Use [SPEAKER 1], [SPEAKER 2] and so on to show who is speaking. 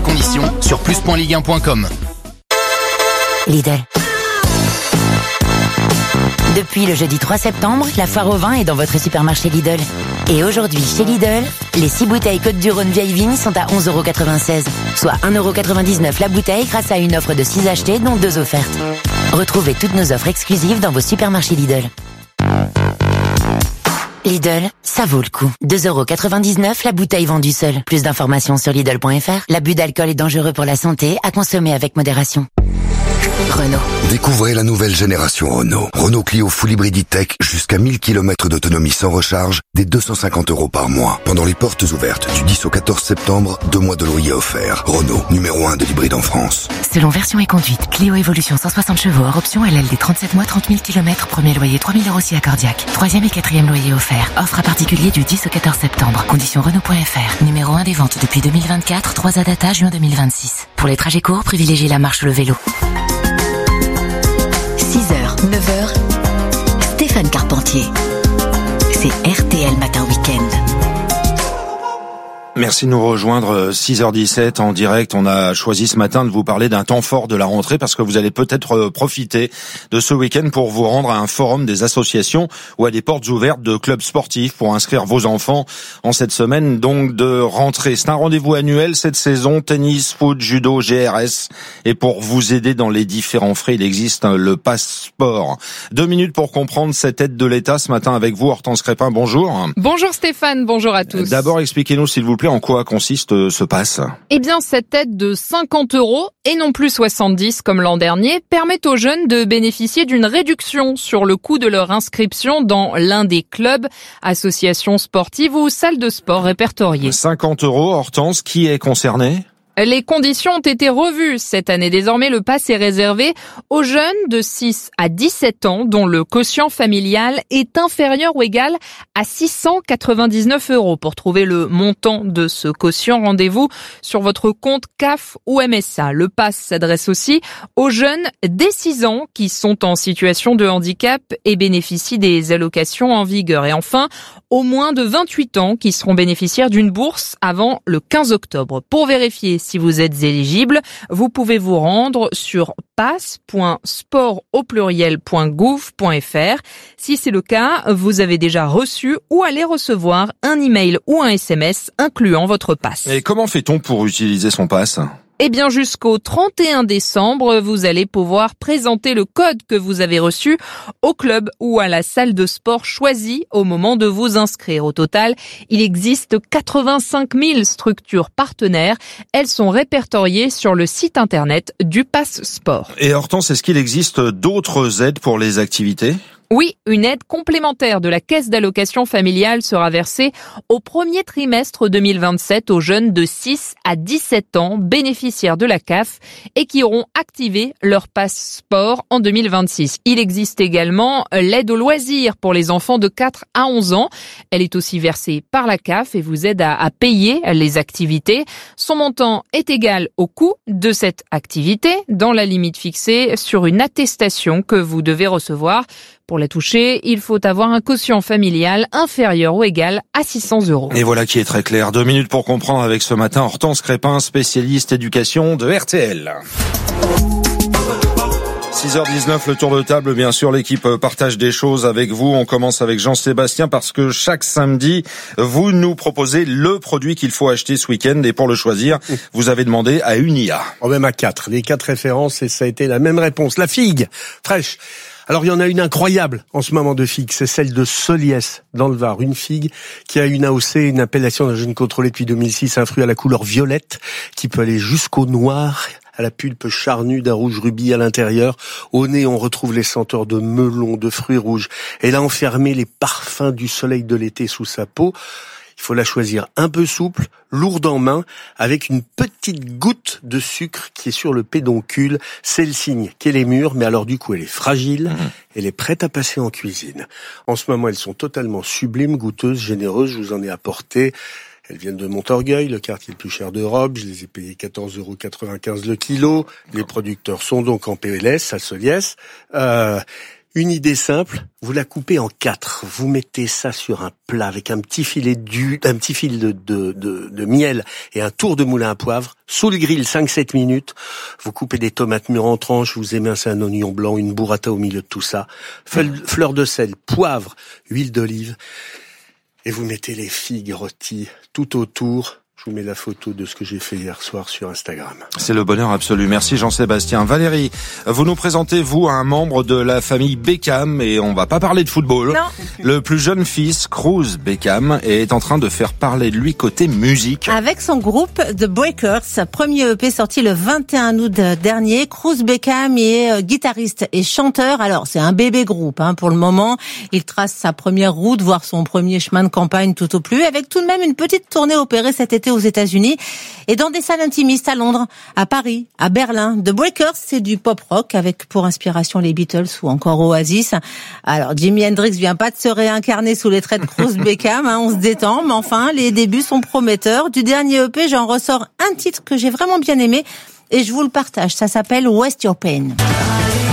[SPEAKER 1] conditions sur plus.ligue1.com.
[SPEAKER 2] Lidl. Depuis le jeudi 3 septembre, la foire au vin est dans votre supermarché Lidl. Et aujourd'hui, chez Lidl, les 6 bouteilles Côtes-du-Rhône vieille vigne sont à 11,96€, soit 1,99€ la bouteille grâce à une offre de 6 achetés dont 2 offertes. Retrouvez toutes nos offres exclusives dans vos supermarchés Lidl. Lidl, ça vaut le coup. 2,99€ la bouteille vendue seule. Plus d'informations sur Lidl.fr. L'abus d'alcool est dangereux pour la santé, à consommer avec modération. Renault.
[SPEAKER 3] Découvrez la nouvelle génération Renault. Renault Clio Full Hybrid E-Tech jusqu'à 1000 km d'autonomie sans recharge, dès 250€ par mois. Pendant les portes ouvertes du 10 au 14 septembre, 2 mois de loyer offerts. Renault, numéro 1 de l'hybride en France.
[SPEAKER 2] Selon version et conduite, Clio Evolution 160 chevaux hors option LLD 37 mois, 30 000 km, premier loyer 3 000€ si accordiaque. 3e et 4e loyer offert. Offre à particulier du 10 au 14 septembre. Conditions Renault.fr. Numéro 1 des ventes depuis 2024, 3 data juin 2026. Pour les trajets courts, privilégiez la marche ou le vélo.
[SPEAKER 4] 6h, 9h, Stéphane Carpentier. C'est RTL Matin Week-end.
[SPEAKER 5] Merci de nous rejoindre, 6h17 en direct. On a choisi ce matin de vous parler d'un temps fort de la rentrée parce que vous allez peut-être profiter de ce week-end pour vous rendre à un forum des associations ou à des portes ouvertes de clubs sportifs pour inscrire vos enfants en cette semaine donc de rentrée. C'est un rendez-vous annuel cette saison, tennis, foot, judo, GRS. Et pour vous aider dans les différents frais, il existe le Pass Sport. 2 minutes pour comprendre cette aide de l'État ce matin avec vous, Hortense Crépin, bonjour.
[SPEAKER 6] Bonjour Stéphane, bonjour à tous.
[SPEAKER 5] D'abord, expliquez-nous s'il vous plaît en quoi consiste ce pass.
[SPEAKER 6] Eh bien, cette aide de 50€ et non plus 70 comme l'an dernier permet aux jeunes de bénéficier d'une réduction sur le coût de leur inscription dans l'un des clubs, associations sportives ou salles de sport répertoriées.
[SPEAKER 5] 50€, Hortense, qui est concerné ?
[SPEAKER 6] Les conditions ont été revues cette année. Désormais, le pass est réservé aux jeunes de 6 à 17 ans dont le quotient familial est inférieur ou égal à 699€. Pour trouver le montant de ce quotient, rendez-vous sur votre compte CAF ou MSA. Le pass s'adresse aussi aux jeunes dès 6 ans qui sont en situation de handicap et bénéficient des allocations en vigueur. Et enfin, aux moins de 28 ans qui seront bénéficiaires d'une bourse avant le 15 octobre. Pour vérifier si vous êtes éligible, vous pouvez vous rendre sur pass.sport.gouv.fr. Si c'est le cas, vous avez déjà reçu ou allez recevoir un email ou un SMS incluant votre pass.
[SPEAKER 5] Et comment fait-on pour utiliser son pass ?
[SPEAKER 6] Eh bien, jusqu'au 31 décembre, vous allez pouvoir présenter le code que vous avez reçu au club ou à la salle de sport choisie au moment de vous inscrire. Au total, il existe 85 000 structures partenaires. Elles sont répertoriées sur le site internet du Pass Sport.
[SPEAKER 5] Et Hortense, est-ce qu'il existe d'autres aides pour les activités ?
[SPEAKER 6] Oui, une aide complémentaire de la caisse d'allocation familiale sera versée au premier trimestre 2027 aux jeunes de 6 à 17 ans bénéficiaires de la CAF et qui auront activé leur passe sport en 2026. Il existe également l'aide aux loisirs pour les enfants de 4 à 11 ans. Elle est aussi versée par la CAF et vous aide à payer les activités. Son montant est égal au coût de cette activité dans la limite fixée sur une attestation que vous devez recevoir. Pour la toucher, il faut avoir un quotient familial inférieur ou égal à 600€.
[SPEAKER 5] Et voilà qui est très clair. 2 minutes pour comprendre avec ce matin Hortense Crépin, spécialiste éducation de RTL. 6h19, le tour de table, bien sûr, l'équipe partage des choses avec vous. On commence avec Jean-Sébastien parce que chaque samedi, vous nous proposez le produit qu'il faut acheter ce week-end et pour le choisir, vous avez demandé à une IA.
[SPEAKER 7] Oh, même à 4. Les 4 références et ça a été la même réponse. La figue, fraîche. Alors, il y en a une incroyable en ce moment de figue, c'est celle de Soliès, dans le Var. Une figue qui a une AOC, une appellation d'origine contrôlée depuis 2006, un fruit à la couleur violette, qui peut aller jusqu'au noir, à la pulpe charnue d'un rouge rubis à l'intérieur. Au nez, on retrouve les senteurs de melon, de fruits rouges. Elle a enfermé les parfums du soleil de l'été sous sa peau. Il faut la choisir un peu souple, lourde en main, avec une petite goutte de sucre qui est sur le pédoncule. C'est le signe qu'elle est mûre, mais alors du coup elle est fragile, elle est prête à passer en cuisine. En ce moment, elles sont totalement sublimes, goûteuses, généreuses. Je vous en ai apporté. Elles viennent de Montorgueil, le quartier le plus cher d'Europe. Je les ai payées 14,95€ le kilo. Les producteurs sont donc en PLS à Soliès. Une idée simple, vous la coupez en 4. Vous mettez ça sur un plat avec un petit fil de miel et un tour de moulin à poivre. Sous le grill, 5-7 minutes. Vous coupez des tomates mûres en tranches, vous émincez un oignon blanc, une burrata au milieu de tout ça. Fleur de sel, poivre, huile d'olive. Et vous mettez les figues rôties tout autour. Je vous mets la photo de ce que j'ai fait hier soir sur Instagram.
[SPEAKER 5] C'est le bonheur absolu. Merci Jean-Sébastien. Valérie, vous nous présentez, vous, un membre de la famille Beckham, et on va pas parler de football.
[SPEAKER 8] Non.
[SPEAKER 5] Le plus jeune fils, Cruz Beckham, est en train de faire parler de lui côté musique.
[SPEAKER 8] Avec son groupe The Breakers, premier EP sorti le 21 août dernier, Cruz Beckham est guitariste et chanteur. Alors, c'est un bébé groupe pour le moment. Il trace sa première route, voire son premier chemin de campagne tout au plus, avec tout de même une petite tournée opérée cet été aux États-Unis et dans des salles intimistes à Londres, à Paris, à Berlin. The Breakers, c'est du pop rock avec pour inspiration les Beatles ou encore Oasis. Alors Jimi Hendrix vient pas de se réincarner sous les traits de Cruz Beckham, on se détend, mais enfin les débuts sont prometteurs. Du dernier EP, j'en ressors un titre que j'ai vraiment bien aimé et je vous le partage. Ça s'appelle Waste Your Pain.